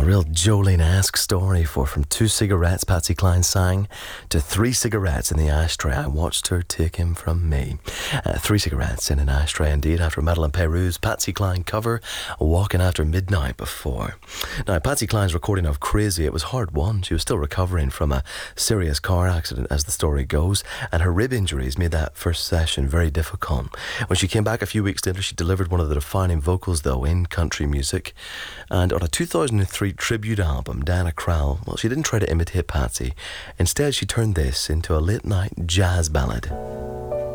real Jolene-esque story from 2 cigarettes Patsy Cline sang to 3 cigarettes in the ashtray. I watched her take him from me. 3 cigarettes in an ashtray indeed after Madeline Peyroux's Patsy Cline cover, Walking After Midnight before. Now, Patsy Cline's recording of Crazy, it was hard won. She was still recovering from a serious car accident as the story goes, and her rib injuries made that first session very difficult. When she came back a few weeks later, she delivered one of the defining vocals though in country music. And on a 2003 tribute album, Diana Krall, well, she didn't try to imitate Patsy. Instead, she turned this into a late-night jazz ballad.